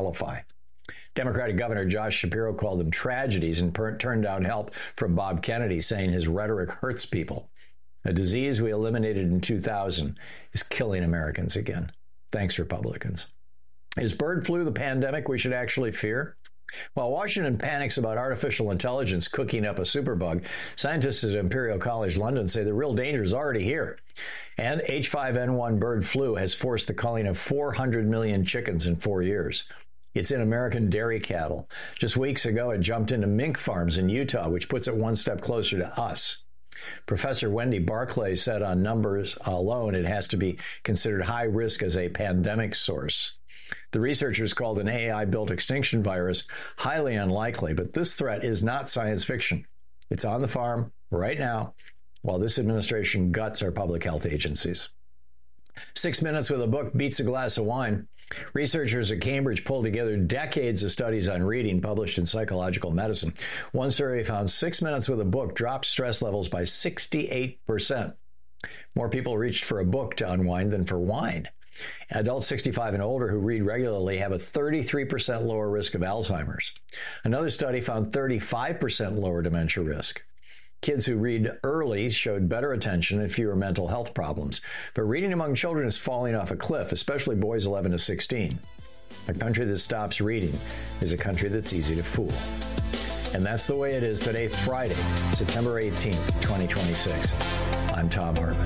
qualify. Democratic Governor Josh Shapiro called them tragedies and turned down help from Bob Kennedy, saying his rhetoric hurts people. A disease we eliminated in 2000 is killing Americans again. Thanks, Republicans. Is bird flu the pandemic we should actually fear? While Washington panics about artificial intelligence cooking up a superbug, scientists at Imperial College London say the real danger is already here. And H5N1 bird flu has forced the culling of 400 million chickens in 4 years. It's in American dairy cattle. Just weeks ago, it jumped into mink farms in Utah, which puts it one step closer to us. Professor Wendy Barclay said on numbers alone, it has to be considered high risk as a pandemic source. The researchers called an AI-built extinction virus highly unlikely, but this threat is not science fiction. It's on the farm right now, while this administration guts our public health agencies. 6 minutes with a book beats a glass of wine. Researchers at Cambridge pulled together decades of studies on reading published in Psychological Medicine. One survey found 6 minutes with a book dropped stress levels by 68%. More people reached for a book to unwind than for wine. Adults 65 and older who read regularly have a 33% lower risk of Alzheimer's. Another study found 35% lower dementia risk. Kids who read early showed better attention and fewer mental health problems. But reading among children is falling off a cliff, especially boys 11 to 16. A country that stops reading is a country that's easy to fool. And that's the way it is today, Friday, September 18th, 2026. I'm Thom Hartmann.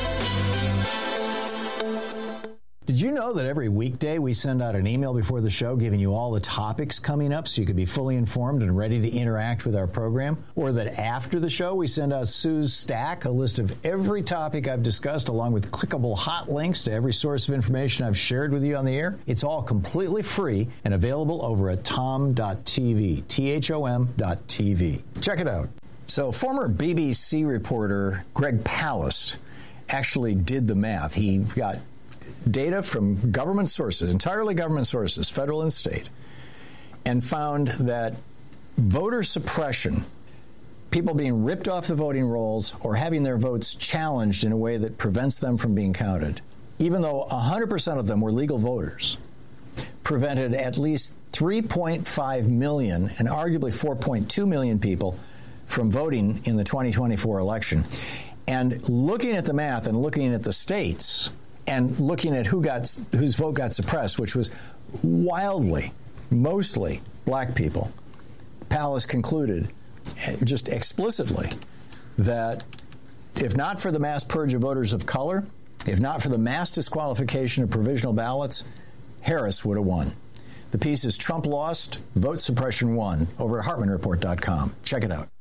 Did you know that every weekday we send out an email before the show giving you all the topics coming up so you can be fully informed and ready to interact with our program? Or that after the show we send out Sue's Stack, a list of every topic I've discussed along with clickable hot links to every source of information I've shared with you on the air? It's all completely free and available over at thom.tv, THOM.tv. Check it out. So former BBC reporter Greg Palast actually did the math. He got data from government sources, entirely government sources, federal and state, and found that voter suppression, people being ripped off the voting rolls or having their votes challenged in a way that prevents them from being counted, even though 100% of them were legal voters, prevented at least 3.5 million and arguably 4.2 million people from voting in the 2024 election. And looking at the math and looking at the states and looking at whose vote got suppressed, which was wildly, mostly black people, Palast concluded just explicitly that if not for the mass purge of voters of color, if not for the mass disqualification of provisional ballots, Harris would have won. The piece is Trump Lost, Vote Suppression Won, over at HartmannReport.com. Check it out.